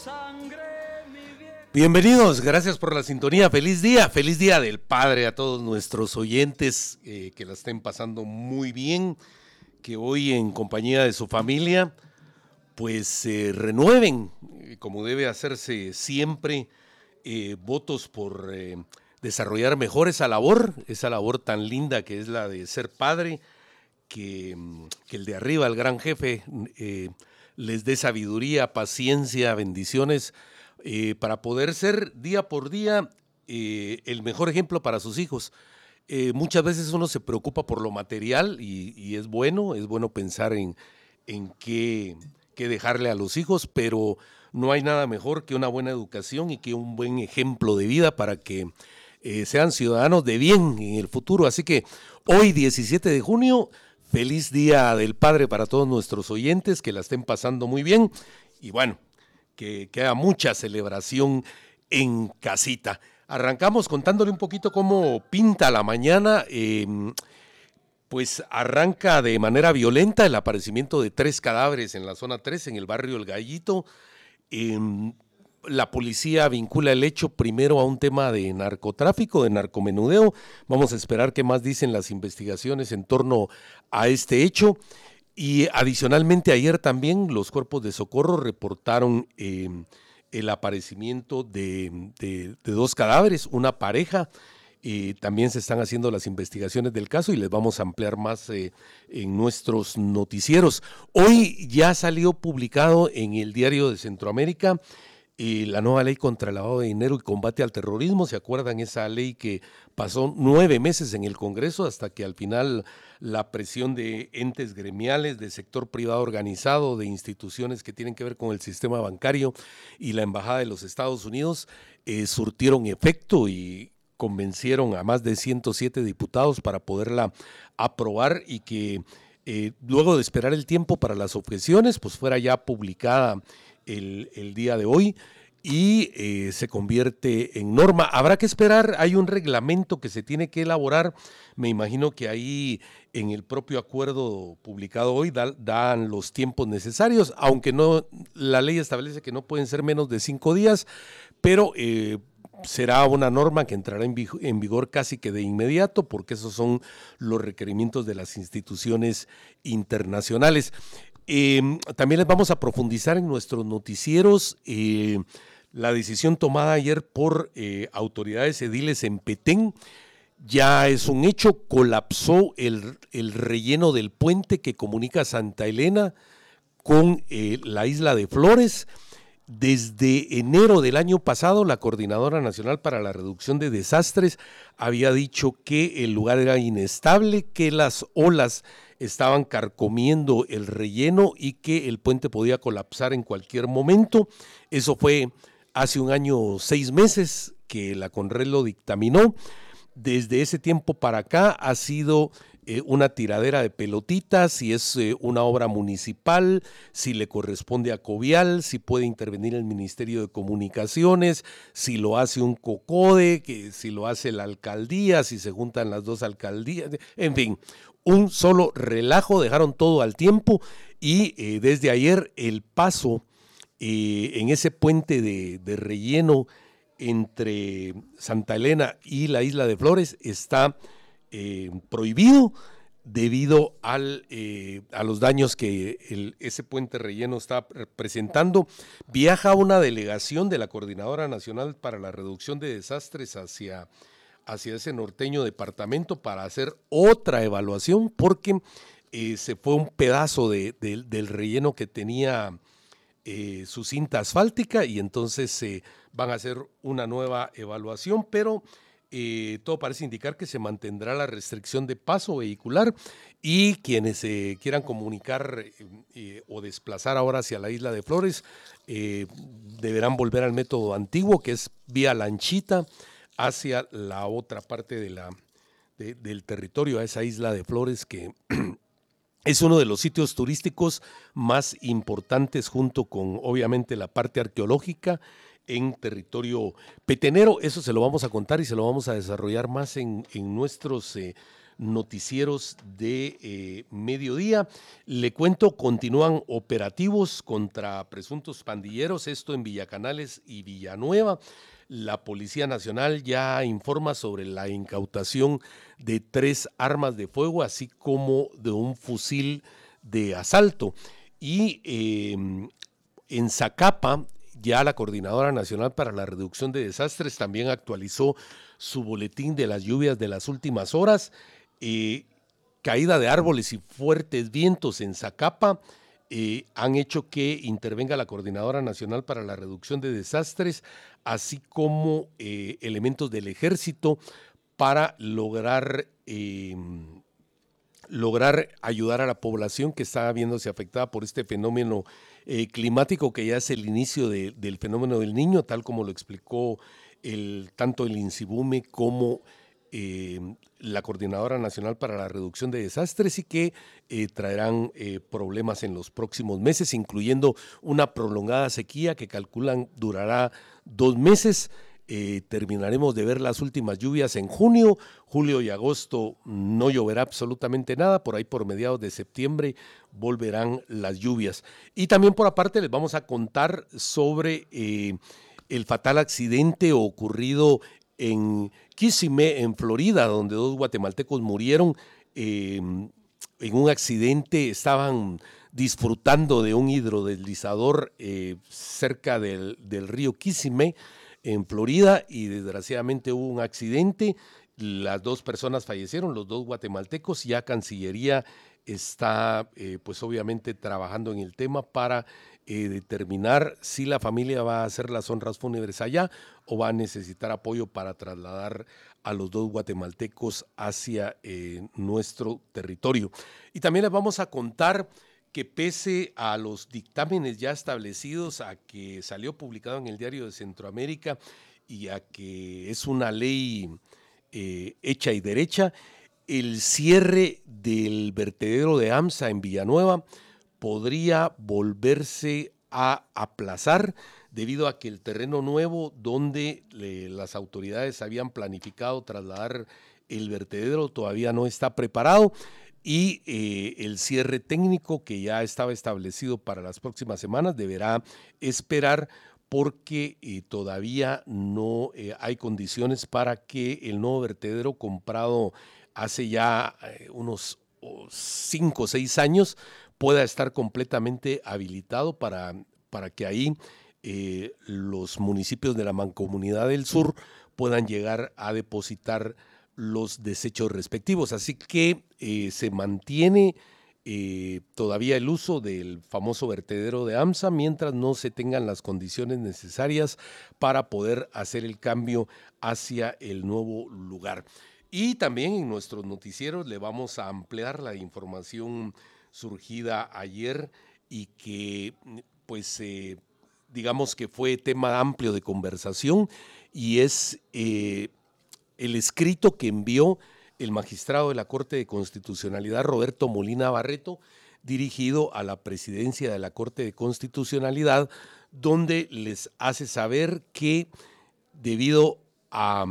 Bienvenidos, gracias por la sintonía, feliz día del Padre a todos nuestros oyentes, que la estén pasando muy bien, que hoy en compañía de su familia pues renueven, como debe hacerse siempre, votos por desarrollar mejor esa labor tan linda que es la de ser padre, que el de arriba, el gran jefe, les dé sabiduría, paciencia, bendiciones, para poder ser día por día el mejor ejemplo para sus hijos. Muchas veces uno se preocupa por lo material y es bueno pensar en qué dejarle a los hijos, pero no hay nada mejor que una buena educación y que un buen ejemplo de vida para que sean ciudadanos de bien en el futuro. Así que hoy, 17 de junio, feliz Día del Padre para todos nuestros oyentes, que la estén pasando muy bien y bueno, que haya mucha celebración en casita. Arrancamos contándole un poquito cómo pinta la mañana. Pues arranca de manera violenta el aparecimiento de 3 cadáveres en la zona 3, en el barrio El Gallito. La policía vincula el hecho primero a un tema de narcotráfico, de narcomenudeo. Vamos a esperar qué más dicen las investigaciones en torno a este hecho. Y adicionalmente ayer también los cuerpos de socorro reportaron el aparecimiento de 2 cadáveres, una pareja. También se están haciendo las investigaciones del caso y les vamos a ampliar más en nuestros noticieros. Hoy ya salió publicado en el Diario de Centroamérica la nueva ley contra el lavado de dinero y combate al terrorismo. ¿Se acuerdan esa ley que pasó 9 meses en el Congreso hasta que al final la presión de entes gremiales, de sector privado organizado, de instituciones que tienen que ver con el sistema bancario y la Embajada de los Estados Unidos surtieron efecto y convencieron a más de 107 diputados para poderla aprobar y que luego de esperar el tiempo para las objeciones, pues fuera ya publicada el día de hoy y se convierte en norma. Habrá que esperar, hay un reglamento que se tiene que elaborar, me imagino que ahí en el propio acuerdo publicado hoy dan los tiempos necesarios, aunque no, la ley establece que no pueden ser menos de 5 días, pero será una norma que entrará en vigor casi que de inmediato, porque esos son los requerimientos de las instituciones internacionales. También les vamos a profundizar en nuestros noticieros la decisión tomada ayer por autoridades ediles en Petén. Ya es un hecho, colapsó el relleno del puente que comunica Santa Elena con la isla de Flores. Desde enero del año pasado, la Coordinadora Nacional para la Reducción de Desastres había dicho que el lugar era inestable, que las olas estaban carcomiendo el relleno y que el puente podía colapsar en cualquier momento. Eso fue hace un año, 6 meses que la CONRED lo dictaminó. Desde ese tiempo para acá ha sido una tiradera de pelotitas, si es una obra municipal, si le corresponde a Covial, si puede intervenir el Ministerio de Comunicaciones, si lo hace un COCODE, si lo hace la alcaldía, si se juntan las 2 alcaldías, en fin, un solo relajo, dejaron todo al tiempo y desde ayer el paso en ese puente de relleno entre Santa Elena y la isla de Flores está prohibido debido a los daños que ese puente relleno está presentando. Viaja una delegación de la Coordinadora Nacional para la Reducción de Desastres hacia ese norteño departamento para hacer otra evaluación porque se fue un pedazo del relleno que tenía su cinta asfáltica y entonces van a hacer una nueva evaluación, pero todo parece indicar que se mantendrá la restricción de paso vehicular y quienes se quieran comunicar o desplazar ahora hacia la isla de Flores deberán volver al método antiguo, que es vía lanchita hacia la otra parte del territorio, a esa isla de Flores que es uno de los sitios turísticos más importantes junto con obviamente la parte arqueológica en territorio petenero. Eso se lo vamos a contar y se lo vamos a desarrollar más en nuestros noticieros de mediodía. Le cuento, continúan operativos contra presuntos pandilleros, esto en Villacanales y Villanueva. La Policía Nacional ya informa sobre la incautación de 3 armas de fuego, así como de un fusil de asalto. Y en Zacapa, ya la Coordinadora Nacional para la Reducción de Desastres también actualizó su boletín de las lluvias de las últimas horas. Caída de árboles y fuertes vientos en Zacapa han hecho que intervenga la Coordinadora Nacional para la Reducción de Desastres, así como elementos del Ejército para lograr ayudar a la población que está viéndose afectada por este fenómeno climático, que ya es el inicio del fenómeno del Niño, tal como lo explicó tanto el INSIBUME como la Coordinadora Nacional para la Reducción de Desastres, y que traerán problemas en los próximos meses, incluyendo una prolongada sequía que calculan durará 2 meses. Terminaremos de ver las últimas lluvias en junio. Julio y agosto no lloverá absolutamente nada. Por ahí, por mediados de septiembre, volverán las lluvias. Y también, por aparte, les vamos a contar sobre el fatal accidente ocurrido en Kissimmee, en Florida, donde 2 guatemaltecos murieron en un accidente. Estaban disfrutando de un hidrodeslizador cerca del río Kissimmee, en Florida, y desgraciadamente hubo un accidente. Las 2 personas fallecieron, los 2 guatemaltecos. Ya Cancillería está pues obviamente trabajando en el tema para determinar si la familia va a hacer las honras fúnebres allá o va a necesitar apoyo para trasladar a los 2 guatemaltecos hacia nuestro territorio. Y también les vamos a contar que, pese a los dictámenes ya establecidos, a que salió publicado en el Diario de Centroamérica y a que es una ley hecha y derecha, el cierre del vertedero de AMSA en Villanueva podría volverse a aplazar debido a que el terreno nuevo donde las autoridades habían planificado trasladar el vertedero todavía no está preparado, y el cierre técnico, que ya estaba establecido para las próximas semanas, deberá esperar, porque todavía no hay condiciones para que el nuevo vertedero, comprado hace ya unos 5 o 6 años, pueda estar completamente habilitado para que ahí los municipios de la Mancomunidad del Sur puedan llegar a depositar los desechos respectivos. Así que se mantiene todavía el uso del famoso vertedero de AMSA mientras no se tengan las condiciones necesarias para poder hacer el cambio hacia el nuevo lugar. Y también en nuestros noticieros le vamos a ampliar la información surgida ayer y que pues digamos que fue tema amplio de conversación, y es el escrito que envió el magistrado de la Corte de Constitucionalidad, Roberto Molina Barreto, dirigido a la presidencia de la Corte de Constitucionalidad, donde les hace saber que debido a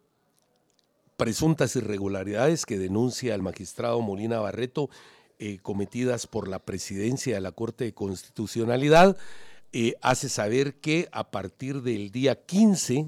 presuntas irregularidades que denuncia el magistrado Molina Barreto, cometidas por la presidencia de la Corte de Constitucionalidad, hace saber que a partir del día 15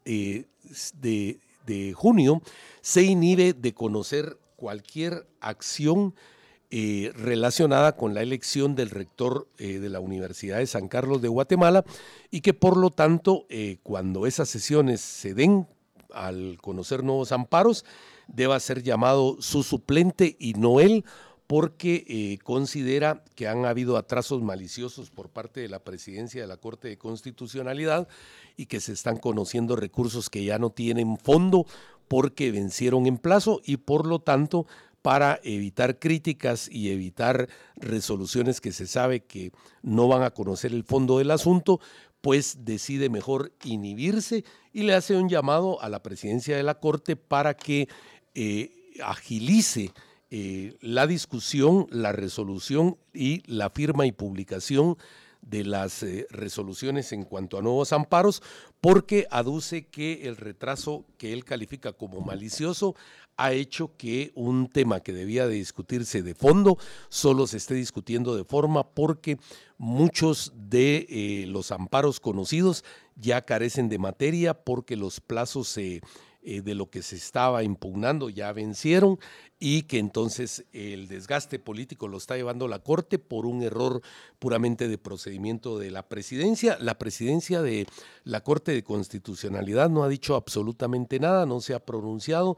de junio se inhibe de conocer cualquier acción relacionada con la elección del rector de la Universidad de San Carlos de Guatemala, y que por lo tanto cuando esas sesiones se den, al conocer nuevos amparos, deba ser llamado su suplente y no él, porque considera que han habido atrasos maliciosos por parte de la presidencia de la Corte de Constitucionalidad y que se están conociendo recursos que ya no tienen fondo porque vencieron en plazo, y por lo tanto, para evitar críticas y evitar resoluciones que se sabe que no van a conocer el fondo del asunto, pues decide mejor inhibirse y le hace un llamado a la presidencia de la Corte para que agilice la discusión, la resolución y la firma y publicación de las resoluciones en cuanto a nuevos amparos, porque aduce que el retraso que él califica como malicioso ha hecho que un tema que debía de discutirse de fondo solo se esté discutiendo de forma, porque muchos de los amparos conocidos ya carecen de materia, porque los plazos de lo que se estaba impugnando ya vencieron, y que entonces el desgaste político lo está llevando la Corte por un error puramente de procedimiento de la presidencia. La presidencia de la Corte de Constitucionalidad no ha dicho absolutamente nada, no se ha pronunciado.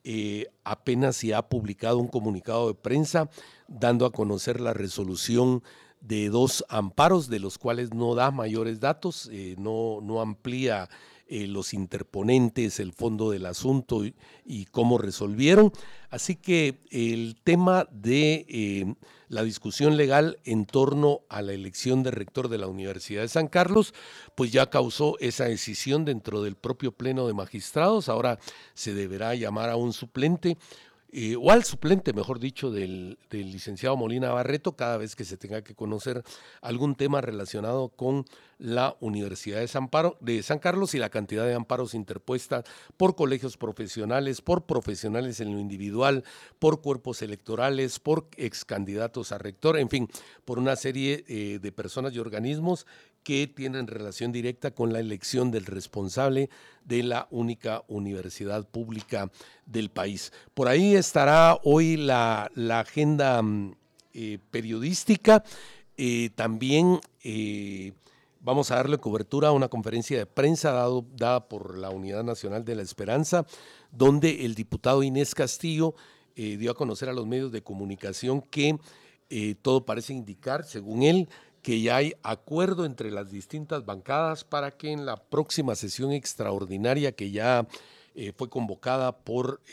Apenas se ha publicado un comunicado de prensa dando a conocer la resolución de 2 amparos, de los cuales no da mayores datos, no amplía los interponentes, el fondo del asunto y cómo resolvieron. Así que el tema de la discusión legal en torno a la elección de rector de la Universidad de San Carlos, pues ya causó esa decisión dentro del propio Pleno de Magistrados. Ahora se deberá llamar a un suplente, o al suplente, mejor dicho, del licenciado Molina Barreto, cada vez que se tenga que conocer algún tema relacionado con la Universidad de San Carlos y la cantidad de amparos interpuestas por colegios profesionales, por profesionales en lo individual, por cuerpos electorales, por excandidatos a rector, en fin, por una serie de personas y organismos que tienen relación directa con la elección del responsable de la única universidad pública del país. Por ahí estará hoy la agenda periodística. También vamos a darle cobertura a una conferencia de prensa dada por la Unidad Nacional de la Esperanza, donde el diputado Inés Castillo dio a conocer a los medios de comunicación que todo parece indicar, según él, que ya hay acuerdo entre las distintas bancadas para que en la próxima sesión extraordinaria que ya fue convocada por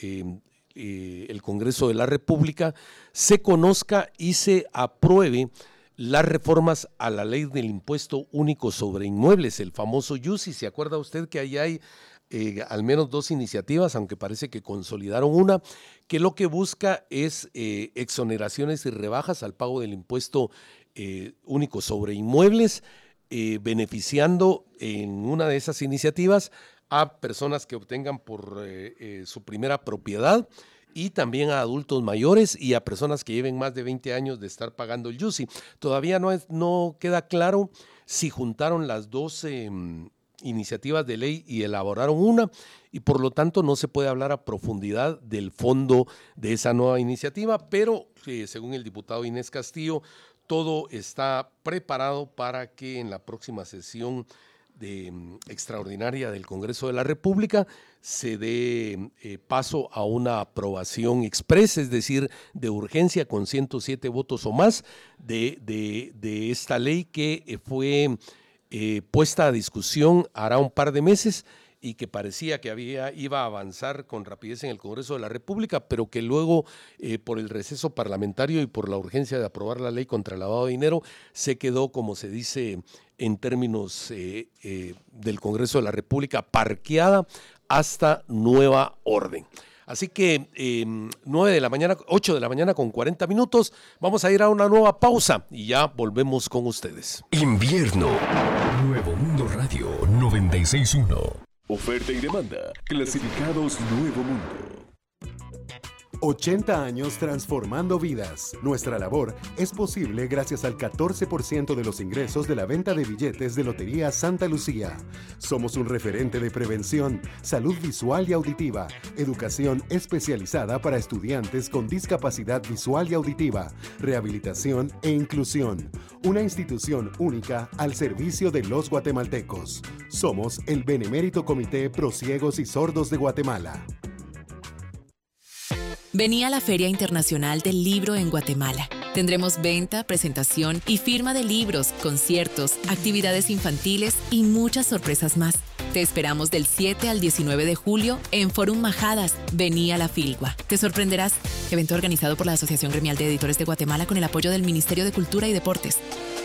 el Congreso de la República se conozca y se apruebe las reformas a la ley del impuesto único sobre inmuebles, el famoso YUSI. ¿Se acuerda usted que ahí hay al menos 2 iniciativas, aunque parece que consolidaron una, que lo que busca es exoneraciones y rebajas al pago del impuesto único sobre inmuebles, beneficiando en una de esas iniciativas a personas que obtengan por su primera propiedad, y también a adultos mayores y a personas que lleven más de 20 años de estar pagando el YUSI. Todavía no queda claro si juntaron las 12 iniciativas de ley y elaboraron una, y por lo tanto no se puede hablar a profundidad del fondo de esa nueva iniciativa, pero según el diputado Inés Castillo, todo está preparado para que en la próxima sesión extraordinaria del Congreso de la República se dé paso a una aprobación express, es decir, de urgencia, con 107 votos o más de esta ley que fue puesta a discusión hará un par de meses y que parecía que iba a avanzar con rapidez en el Congreso de la República, pero que luego por el receso parlamentario y por la urgencia de aprobar la ley contra el lavado de dinero se quedó, como se dice en términos del Congreso de la República, parqueada hasta nueva orden. Así que 8 de la mañana con 40 minutos, vamos a ir a una nueva pausa y ya volvemos con ustedes. Invierno, Nuevo Mundo Radio 96.1. Oferta y demanda, clasificados Nuevo Mundo. 80 años transformando vidas. Nuestra labor es posible gracias al 14% de los ingresos de la venta de billetes de Lotería Santa Lucía. Somos un referente de prevención, salud visual y auditiva, educación especializada para estudiantes con discapacidad visual y auditiva, rehabilitación e inclusión. Una institución única al servicio de los guatemaltecos. Somos el Benemérito Comité Prociegos y Sordos de Guatemala. Vení a la Feria Internacional del Libro en Guatemala. Tendremos venta, presentación y firma de libros, conciertos, actividades infantiles y muchas sorpresas más. Te esperamos del 7 al 19 de julio en Forum Majadas. Vení a la Filgua. Te sorprenderás. Evento organizado por la Asociación Gremial de Editores de Guatemala con el apoyo del Ministerio de Cultura y Deportes.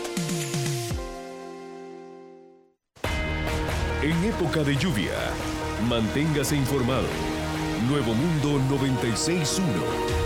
En época de lluvia, manténgase informado. Nuevo Mundo 96.1.